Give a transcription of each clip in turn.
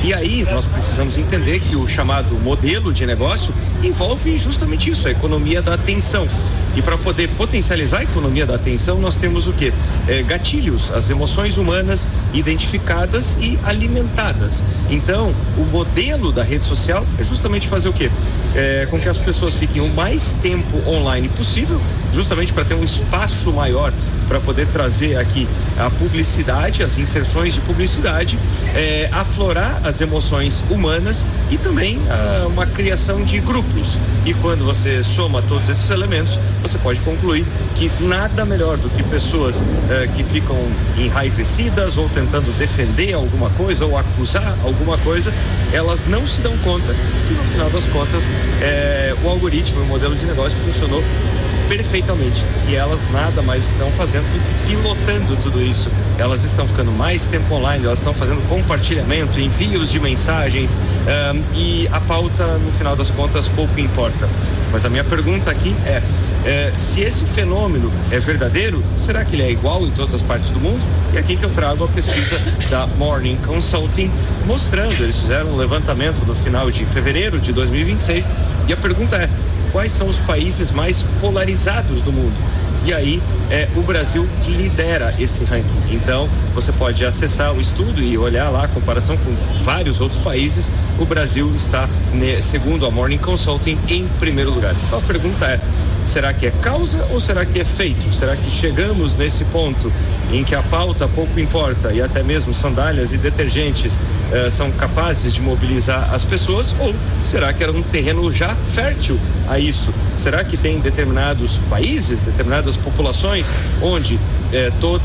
E aí nós precisamos entender que o chamado modelo de negócio envolve justamente isso, a economia da atenção. E para poder potencializar a economia da atenção, nós temos o quê? Gatilhos, as emoções humanas identificadas e alimentadas. Então, o modelo da rede social é justamente fazer o quê? Com que as pessoas fiquem o mais tempo online possível, justamente para ter um espaço maior para poder trazer aqui a publicidade, as inserções de publicidade, aflorar as emoções humanas e também uma criação de grupos. E quando você soma todos esses elementos, você pode concluir que nada melhor do que pessoas que ficam enraivecidas ou tentando defender alguma coisa ou acusar alguma coisa, elas não se dão conta que no final das contas o algoritmo, o modelo de negócio funcionou perfeitamente, e elas nada mais estão fazendo do que pilotando tudo isso. Elas estão ficando mais tempo online, elas estão fazendo compartilhamento, envios de mensagens, e a pauta, no final das contas, pouco importa. Mas a minha pergunta aqui se esse fenômeno é verdadeiro, será que ele é igual em todas as partes do mundo? E aqui que eu trago a pesquisa da Morning Consulting, mostrando, eles fizeram um levantamento no final de fevereiro de 2026, e a pergunta é: quais são os países mais polarizados do mundo? E aí, o Brasil lidera esse ranking. Então, você pode acessar o estudo e olhar lá a comparação com vários outros países. O Brasil está, segundo a Morning Consulting, em primeiro lugar. Então, a pergunta é: será que é causa ou será que é feito? Será que chegamos nesse ponto em que a pauta pouco importa e até mesmo sandálias e detergentes são capazes de mobilizar as pessoas? Ou será que era um terreno já fértil a isso? Será que tem determinados países, determinadas populações onde todo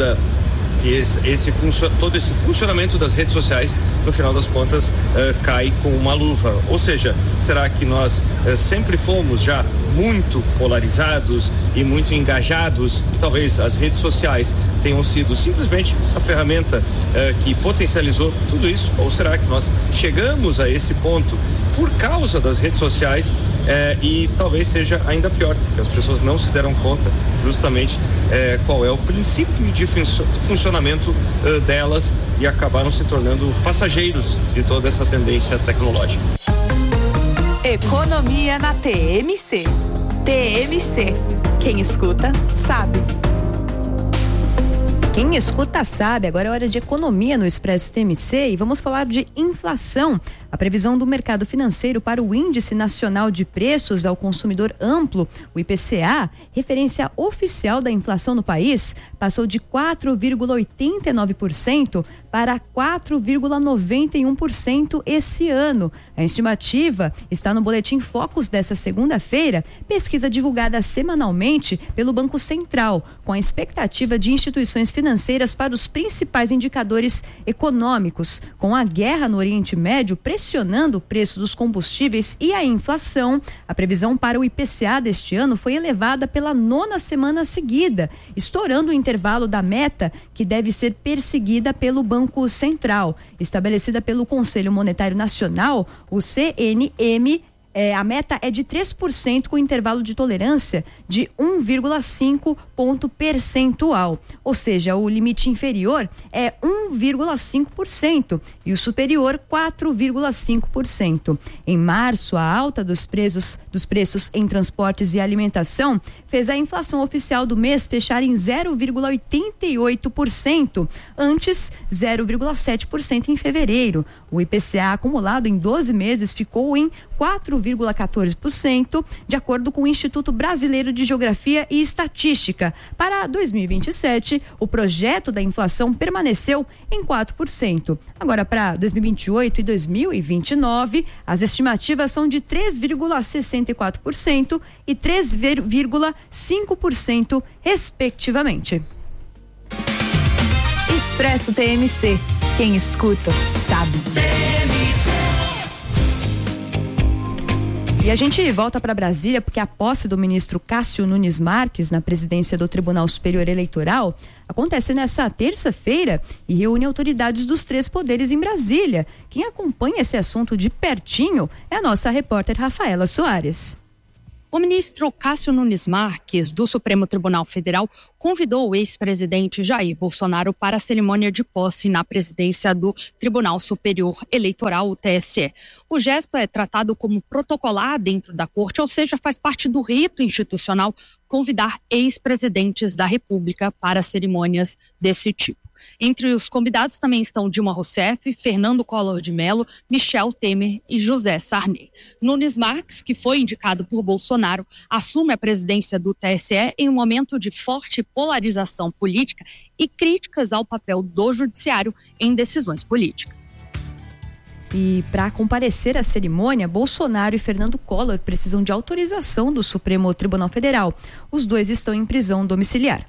esse funcionamento das redes sociais, no final das contas, cai com uma luva? Ou seja, será que nós sempre fomos já muito polarizados e muito engajados, e talvez as redes sociais tenham sido simplesmente a ferramenta que potencializou tudo isso? Ou será que nós chegamos a esse ponto por causa das redes sociais, e talvez seja ainda pior, que as pessoas não se deram conta justamente qual é o princípio de funcionamento delas, e acabaram se tornando passageiros de toda essa tendência tecnológica. Economia na TMC. TMC. Quem escuta, sabe. Quem escuta sabe. Agora é hora de economia no Expresso TMC e vamos falar de inflação. A previsão do mercado financeiro para o Índice Nacional de Preços ao Consumidor Amplo, o IPCA, referência oficial da inflação no país, passou de 4,89% para 4,91% esse ano. A estimativa está no Boletim Focus desta segunda-feira, pesquisa divulgada semanalmente pelo Banco Central, com a expectativa de instituições financeiras para os principais indicadores econômicos. Com a guerra no Oriente Médio pressionando o preço dos combustíveis e a inflação, a previsão para o IPCA deste ano foi elevada pela 9ª semana seguida, estourando o intervalo da meta que deve ser perseguida pelo Banco Central, estabelecida pelo Conselho Monetário Nacional, o CNM. A meta é de 3% com intervalo de tolerância de 1,5 ponto percentual. Ou seja, o limite inferior é 1,5% e o superior 4,5%. Em março, a alta dos preços em transportes e alimentação fez a inflação oficial do mês fechar em 0,88%, antes 0,7% em fevereiro. O IPCA acumulado em 12 meses ficou em 4,14%, de acordo com o Instituto Brasileiro de Geografia e Estatística. Para 2027, o projeto da inflação permaneceu em 4%. Agora, para 2028 e 2029, as estimativas são de 3,64% e 3,5%, respectivamente. Expresso TMC. Quem escuta, sabe. E a gente volta para Brasília porque a posse do ministro Cássio Nunes Marques na presidência do Tribunal Superior Eleitoral acontece nessa terça-feira e reúne autoridades dos 3 poderes em Brasília. Quem acompanha esse assunto de pertinho é a nossa repórter Rafaela Soares. O ministro Cássio Nunes Marques, do Supremo Tribunal Federal, convidou o ex-presidente Jair Bolsonaro para a cerimônia de posse na presidência do Tribunal Superior Eleitoral, o TSE. O gesto é tratado como protocolar dentro da corte, ou seja, faz parte do rito institucional convidar ex-presidentes da República para cerimônias desse tipo. Entre os convidados também estão Dilma Rousseff, Fernando Collor de Mello, Michel Temer e José Sarney. Nunes Marques, que foi indicado por Bolsonaro, assume a presidência do TSE em um momento de forte polarização política e críticas ao papel do judiciário em decisões políticas. E para comparecer à cerimônia, Bolsonaro e Fernando Collor precisam de autorização do Supremo Tribunal Federal. Os dois estão em prisão domiciliar.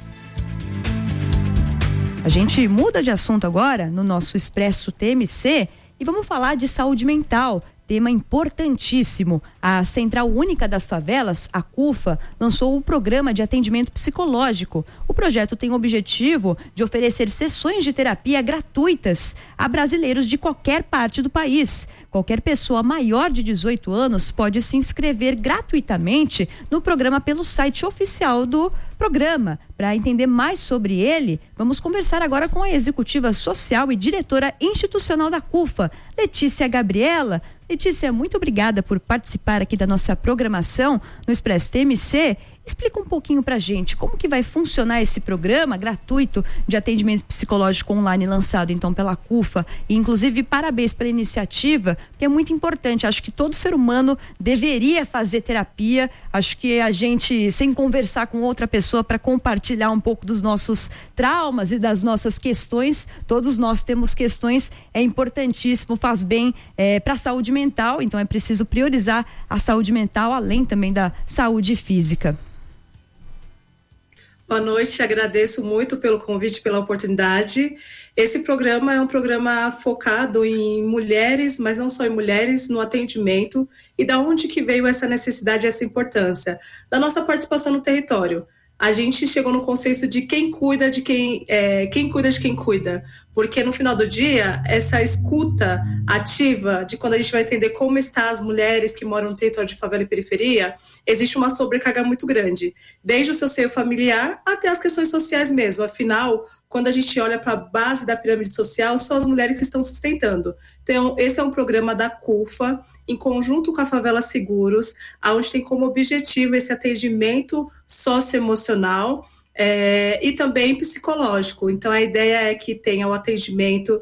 A gente muda de assunto agora no nosso Expresso TMC e vamos falar de saúde mental, tema importantíssimo. A Central Única das Favelas, a CUFA, lançou o programa de atendimento psicológico. O projeto tem o objetivo de oferecer sessões de terapia gratuitas a brasileiros de qualquer parte do país. Qualquer pessoa maior de 18 anos pode se inscrever gratuitamente no programa pelo site oficial do programa. Para entender mais sobre ele, vamos conversar agora com a executiva social e diretora institucional da CUFA, Letícia Gabriela. Letícia, muito obrigada por participar aqui da nossa programação no Expresso TMC. Explica um pouquinho pra gente como que vai funcionar esse programa gratuito de atendimento psicológico online lançado então pela CUFA, e inclusive parabéns pela iniciativa, que é muito importante. Acho que todo ser humano deveria fazer terapia. Acho que a gente, sem conversar com outra pessoa para compartilhar um pouco dos nossos traumas e das nossas questões, todos nós temos questões, é importantíssimo, faz bem para a saúde mental, então é preciso priorizar a saúde mental além também da saúde física. Boa noite, agradeço muito pelo convite, pela oportunidade. Esse programa é um programa focado em mulheres, mas não só em mulheres, no atendimento. E da onde que veio essa necessidade, essa importância? Da nossa participação no território. A gente chegou no consenso de quem cuida de quem cuida de quem cuida. Porque no final do dia, essa escuta ativa de quando a gente vai entender como estão as mulheres que moram no território de favela e periferia, existe uma sobrecarga muito grande. Desde o seu seio familiar até as questões sociais mesmo. Afinal, quando a gente olha para a base da pirâmide social, são as mulheres que estão sustentando. Então, esse é um programa da CUFA, em conjunto com a Favela Seguros, onde tem como objetivo esse atendimento socioemocional e também psicológico. Então, a ideia é que tenha o atendimento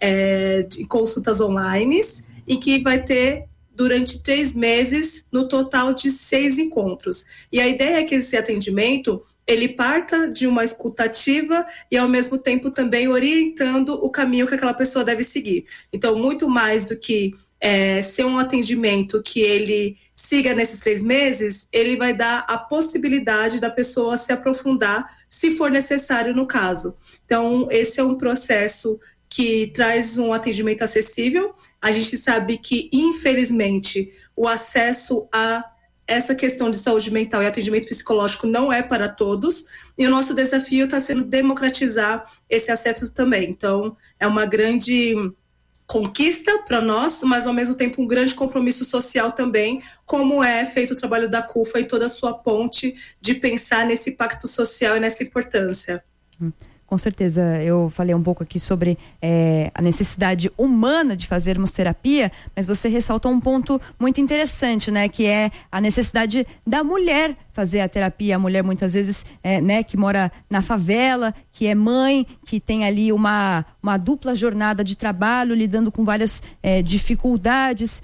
de consultas online, em que vai ter durante 3 meses, no total de 6 encontros. E a ideia é que esse atendimento ele parta de uma escutativa e, ao mesmo tempo, também orientando o caminho que aquela pessoa deve seguir. Então, muito mais do que ser um atendimento que ele siga nesses 3 meses, ele vai dar a possibilidade da pessoa se aprofundar, se for necessário no caso. Então, esse é um processo que traz um atendimento acessível. A gente sabe que, infelizmente, o acesso a essa questão de saúde mental e atendimento psicológico não é para todos, e o nosso desafio está sendo democratizar esse acesso também. Então, é uma grande conquista para nós, mas ao mesmo tempo um grande compromisso social também, como é feito o trabalho da CUFA e toda a sua ponte de pensar nesse pacto social e nessa importância. Com certeza, eu falei um pouco aqui sobre a necessidade humana de fazermos terapia, mas você ressaltou um ponto muito interessante, né? Que é a necessidade da mulher fazer a terapia. A mulher muitas vezes, que mora na favela, que é mãe, que tem ali uma dupla jornada de trabalho, lidando com várias dificuldades,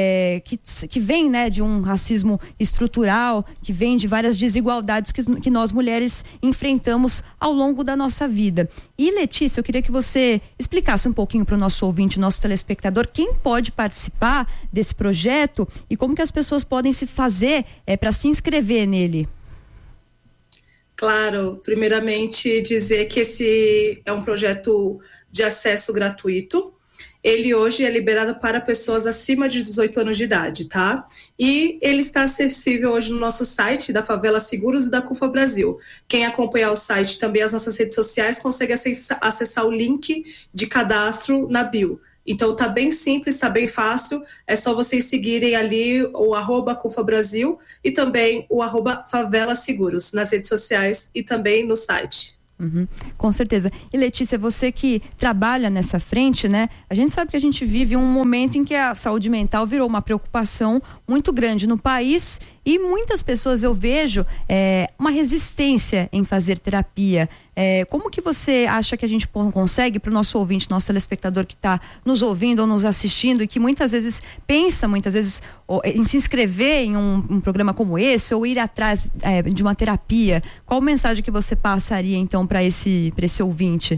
que vem, né, de um racismo estrutural, que vem de várias desigualdades que nós mulheres enfrentamos ao longo da nossa vida. E, Letícia, eu queria que você explicasse um pouquinho para o nosso ouvinte, nosso telespectador, quem pode participar desse projeto e como que as pessoas podem se fazer para se inscrever nele. Claro, primeiramente dizer que esse é um projeto de acesso gratuito. Ele hoje é liberado para pessoas acima de 18 anos de idade, tá? E ele está acessível hoje no nosso site da Favela Seguros e da CUFA Brasil. Quem acompanhar o site, também as nossas redes sociais, consegue acessar o link de cadastro na bio. Então tá bem simples, tá bem fácil, é só vocês seguirem ali o @CUFA-Brasil e também o @Favela Seguros nas redes sociais e também no site. Com certeza. E Letícia, você que trabalha nessa frente, né? A gente sabe que a gente vive um momento em que a saúde mental virou uma preocupação muito grande no país e muitas pessoas eu vejo uma resistência em fazer terapia. Como que você acha que a gente consegue, para o nosso ouvinte, nosso telespectador que está nos ouvindo ou nos assistindo e que muitas vezes pensa, em se inscrever em um programa como esse ou ir atrás de uma terapia, qual mensagem que você passaria então para esse ouvinte?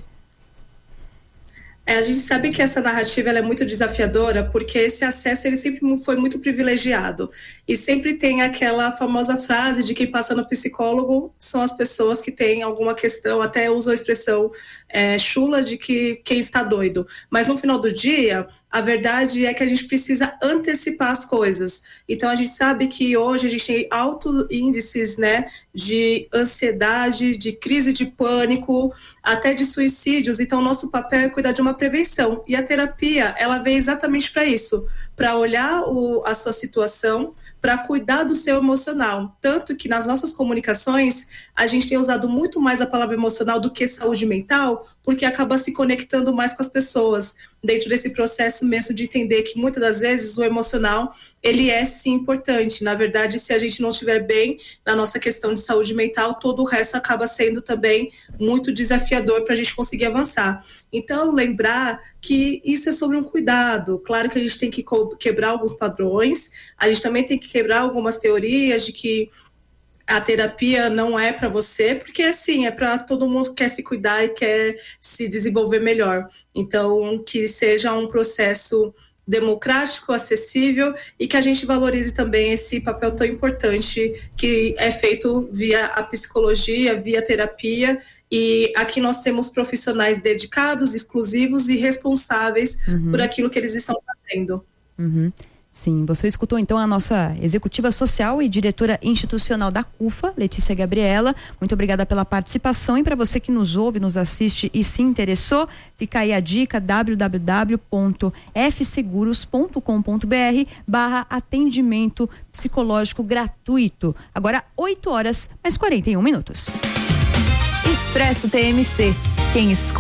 A gente sabe que essa narrativa ela é muito desafiadora porque esse acesso ele sempre foi muito privilegiado e sempre tem aquela famosa frase de quem passa no psicólogo são as pessoas que têm alguma questão, até usam a expressão chula de que quem está doido, mas no final do dia a verdade é que a gente precisa antecipar as coisas. Então a gente sabe que hoje a gente tem altos índices, né, de ansiedade, de crise de pânico, até de suicídios. Então nosso papel é cuidar de uma prevenção. E a terapia, ela vem exatamente para isso, para olhar a sua situação, para cuidar do seu emocional. Tanto que nas nossas comunicações, a gente tem usado muito mais a palavra emocional do que saúde mental, porque acaba se conectando mais com as pessoas, dentro desse processo mesmo de entender que muitas das vezes o emocional, ele é sim importante. Na verdade, se a gente não estiver bem na nossa questão de saúde mental, todo o resto acaba sendo também muito desafiador para a gente conseguir avançar. Então, lembrar que isso é sobre um cuidado. Claro que a gente tem que quebrar alguns padrões, a gente também tem que quebrar algumas teorias de que a terapia não é para você, porque assim, é para todo mundo que quer se cuidar e quer se desenvolver melhor. Então, que seja um processo democrático, acessível e que a gente valorize também esse papel tão importante que é feito via a psicologia, via terapia. E aqui nós temos profissionais dedicados, exclusivos e responsáveis por aquilo que eles estão fazendo. Sim, você escutou então a nossa executiva social e diretora institucional da CUFA, Letícia Gabriela. Muito obrigada pela participação e para você que nos ouve, nos assiste e se interessou, fica aí a dica www.fseguros.com.br/atendimento psicológico gratuito. Agora 8h mais 41 minutos. Expresso TMC. Quem escuta